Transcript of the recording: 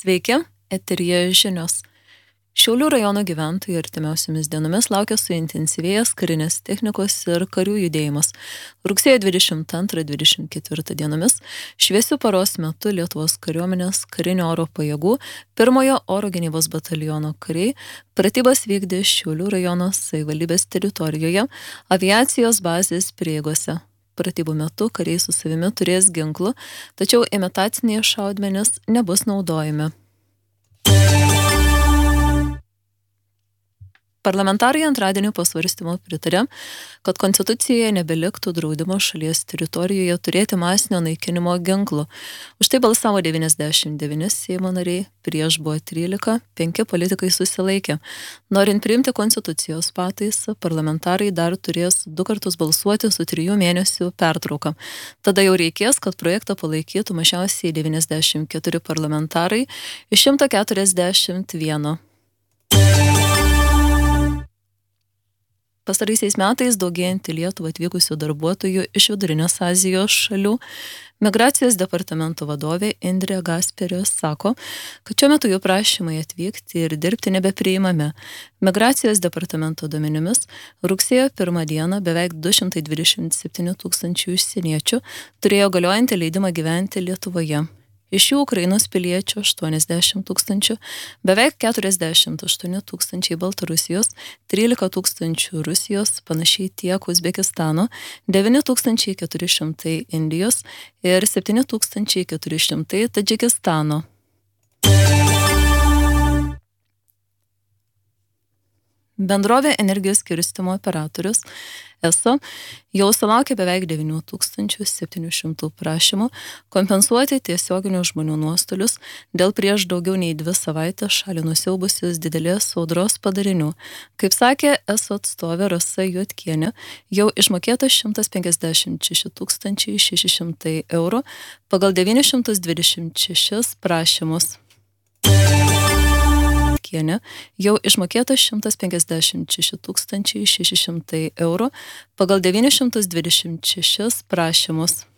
Sveiki, eteryje žinios. Šiaulių rajono gyventojų artimiausiomis dienomis laukia suintensyvėjęs karinės technikos ir karių judėjimas. Rugsėjo 22-24 dienomis šviesių paros metu Lietuvos kariuomenės karinio oro pajėgų 1-ojo oro gynybos bataliono kariai pratybas vykdė Šiaulių rajono savivaldybės teritorijoje aviacijos bazės prieigose. Pratybų metu kariai su savimi turės ginklų, tačiau imitaciniai šaudmenys nebus naudojami. Parlamentarai antradienio pasvarstymo pritarė, kad Konstitucijoje nebeliktų draudimo šalies teritorijoje turėti masinio naikinimo ginklų. Už tai balsavo 99 Seimo nariai, prieš buvo 13, 5 politikai susilaikė. Norint priimti Konstitucijos pataisą, parlamentarai dar turės 2 kartus balsuoti su 3 mėnesių pertrauka. Tada jau reikės, kad projektą palaikytų mažiausiai 94 parlamentarai iš 141. Pastaraisiais metais daugėjant į Lietuvą atvykusių darbuotojų iš Vidurinės Azijos šalių, Migracijos departamento vadovė Indrė Gasperio sako, kad šiuo metu jų prašymai atvykti ir dirbti nebepriimami. Migracijos departamento duomenimis rugsėjo 1 dieną beveik 227 tūkstančių užsieniečių turėjo galiojantį leidimą gyventi Lietuvoje. Iš jų Ukrainos piliečių 80 tūkstančių, beveik 48 tūkstančiai Baltarusijos, 13 tūkstančių Rusijos, panašiai tiek Uzbekistano, 9400 Indijos ir 7400 Tadžikistano. Bendrovė energijos skirstymo operatorius ESO jau sulaukė beveik 9700 prašymų kompensuoti tiesioginių žmonių nuostolius dėl prieš daugiau nei 2 savaitės šalį nusiaubusios didelės audros padarinių. Kaip sakė ESO atstovė Rasa Juodkienė, jau išmokėta 156 600 eurų pagal 926 prašymus. Jau išmokėta 156 600 eurų pagal 926 prašymus.